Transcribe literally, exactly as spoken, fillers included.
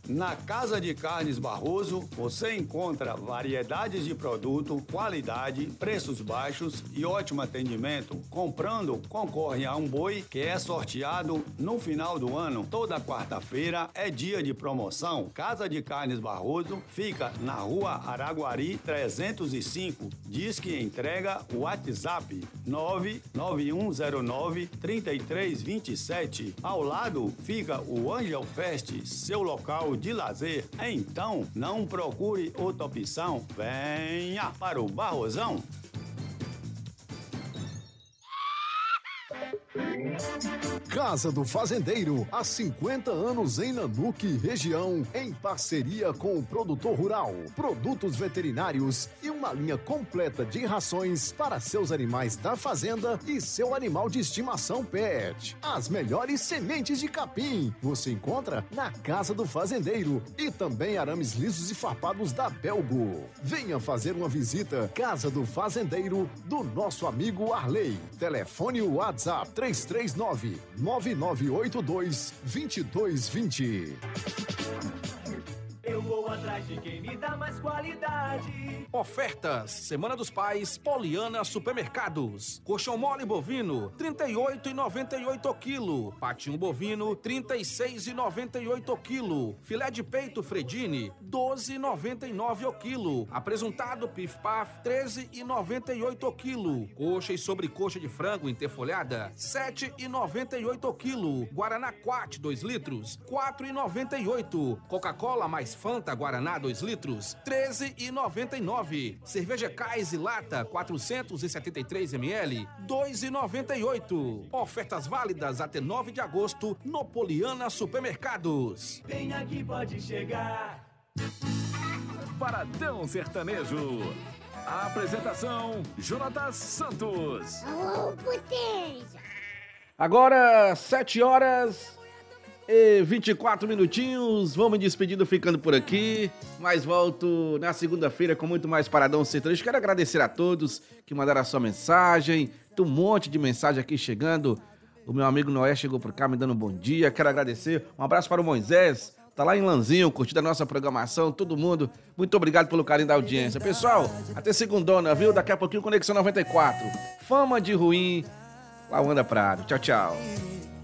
Na Casa de Carnes Barroso, você encontra variedades de produto, qualidade, preços baixos e ótimo atendimento. Comprando, concorre a um boi que é sorteado no final do ano. Toda quarta-feira é dia de promoção. Casa de Carnes Barroso fica na Rua Araguari trezentos e cinco. Diz que entrega o WhatsApp nove nove um zero nove, três três dois sete. Ao lado fica o Angel Fest, seu local de lazer. Então, não procure outra opção. Venha para o Barrosão. Casa do Fazendeiro, há cinquenta anos em Nanuque, região, em parceria com o produtor rural, produtos veterinários e uma linha completa de rações para seus animais da fazenda e seu animal de estimação pet. As melhores sementes de capim você encontra na Casa do Fazendeiro e também arames lisos e farpados da Belgo. Venha fazer uma visita. Casa do Fazendeiro, do nosso amigo Arley. Telefone o WhatsApp três três nove, nove nove oito dois, dois dois dois zero. Eu vou atrás de quem me dá mais qualidade. Ofertas: Semana dos Pais, Poliana Supermercados. Colchão mole bovino, trinta e oito reais e noventa e oito centavos o quilo. Patinho bovino, trinta e seis reais e noventa e oito centavos o quilo. Filé de peito Fredini, doze reais e noventa e nove centavos o quilo. Apresuntado Pif Paf, treze reais e noventa e oito centavos o quilo. Coxa e sobrecoxa de frango interfolhada, sete reais e noventa e oito centavos o quilo. Guaraná Quat, dois litros, quatro reais e noventa e oito centavos. Coca-Cola mais Fanta Guaraná dois litros, treze reais e noventa e nove centavos. Cerveja Kaiser Lata quatrocentos e setenta e três mililitros, dois reais e noventa e oito centavos. Ofertas válidas até nove de agosto no Poliana Supermercados. Vem aqui, pode chegar. Paradão Sertanejo. A apresentação: Jonatas Santos. Alô, potência! Agora, sete horas e vinte e quatro minutinhos. Vamos me despedindo, ficando por aqui. Mas volto na segunda-feira com muito mais Paradão Sertanejo. Quero agradecer a todos que mandaram a sua mensagem. Tem um monte de mensagem aqui chegando. O meu amigo Noé chegou por cá me dando um bom dia. Quero agradecer. Um abraço para o Moisés. Tá lá em Lanzinho, curtindo a nossa programação. Todo mundo, muito obrigado pelo carinho da audiência. Pessoal, até segundona, viu? Daqui a pouquinho, Conexão noventa e quatro. Fama de ruim, Lawanda Prado. Tchau, tchau.